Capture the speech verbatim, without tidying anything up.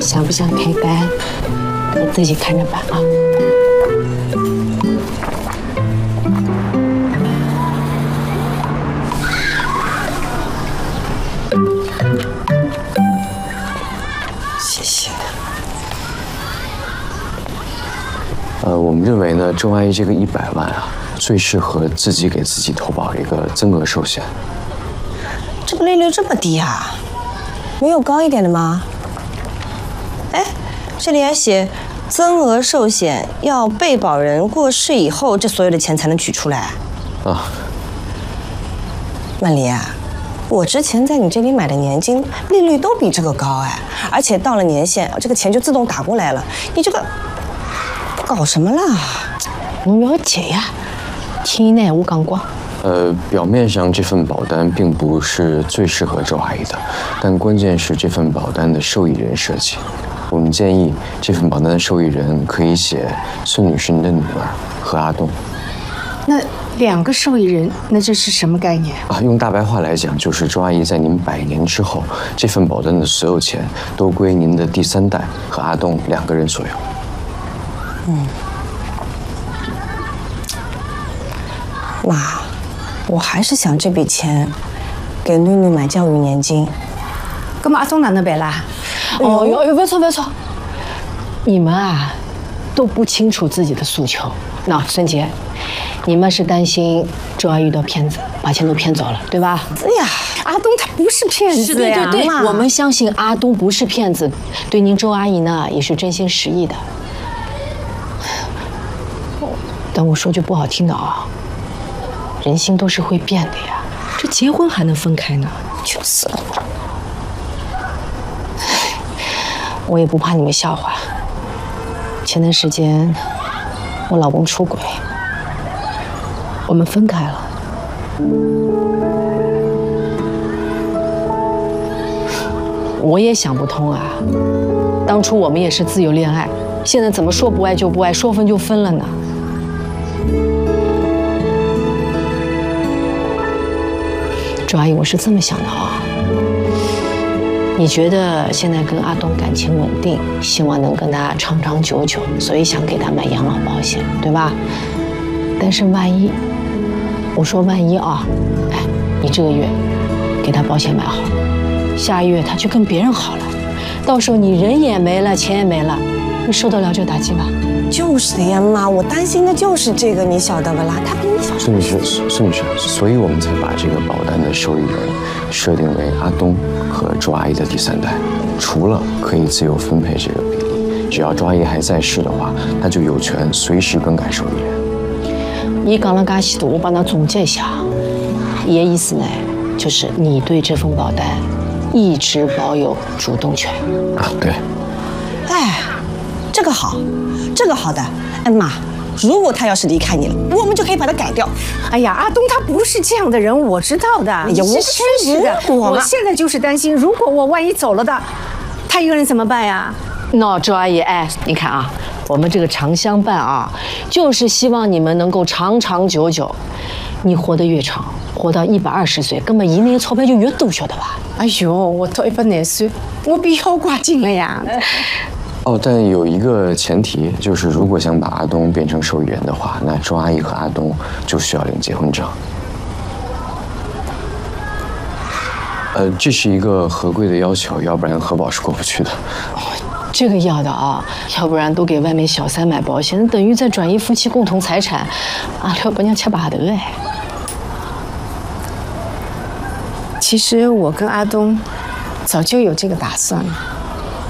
想不想陪伴，你自己看着办啊。 谢谢。 呃，我们认为呢，周阿姨这个一百万啊，最适合自己给自己投保一个增额寿险。 这个利率这么低啊？没有高一点的吗？哎，这里还写增额寿险要被保人过世以后，这所有的钱才能取出来。 啊， 曼丽啊，我之前在你这里买的年金利率都比这个高哎，而且到了年限，这个钱就自动打过来了。你这个搞什么啦？ 侬不要急呀，听呢我讲过。 呃，表面上这份保单并不是最适合周阿姨的，但关键是这份保单的受益人设计。我们建议这份保单的受益人可以写孙女士你的女儿和阿东。 那两个受益人，那这是什么概念啊？用大白话来讲，就是周阿姨在您百年之后，这份保单的所有钱都归您的第三代和阿东两个人所有。 嗯，妈，我还是想这笔钱给囡囡买教育年金。 那么阿东哪能办啦？哦哟哟，不错不错，你们啊都不清楚自己的诉求。那孙杰，你们是担心周阿姨遇到骗子，把钱都骗走了，对吧？ 哎呀， 阿东他不是骗子呀！对对对，我们相信阿东不是骗子，对您周阿姨呢也是真心实意的。但我说句不好听的啊，人心都是会变的呀，这结婚还能分开呢？ 就是。 我也不怕你们笑话。前段时间，我老公出轨，我们分开了。我也想不通啊，当初我们也是自由恋爱，现在怎么说不爱就不爱，说分就分了呢？周阿姨，我是这么想的啊。你觉得现在跟阿东感情稳定，希望能跟他长长久久，所以想给他买养老保险，对吧？但是万一，我说万一啊，哎，你这个月给他保险买好，下月他去跟别人好了，到时候你人也没了，钱也没了，你受得了这打击吗？ 就是的呀，妈，我担心的就是这个，你晓得不啦？他比你小。 孙女士，孙女士，所以我们才把这个保单的受益人设定为阿东和周阿姨的第三代，除了可以自由分配这个比例，只要周阿姨还在世的话，那就有权随时更改受益人。 你讲了噶许多，我帮他总结一下，爷意思呢，就是你对这份保单一直保有主动权啊，对。 哎，这个好，这个好的，哎妈。如果他要是离开你了，我们就可以把他改掉。 哎呀，阿东他不是这样的人，我知道的。哎呀，我真是的，我现在就是担心，如果我万一走了的，他一个人怎么办呀？ 那周阿姨，哎，你看啊，我们这个长相伴啊，就是希望你们能够长长久久。你活得越长，活到一百二十岁，根本一年钞票就越多，晓得吧？ 哎呦，我到一百廿岁，我比腰挂紧了呀。 哦，但有一个前提，就是如果想把阿东变成受益人的话，那周阿姨和阿东就需要领结婚证。呃，这是一个合规的要求，要不然核保是过不去的。 哦，这个要的啊，要不然都给外面小三买保险，等于在转移夫妻共同财产，阿廖不娘吃把头哎。 其实我跟阿东早就有这个打算了。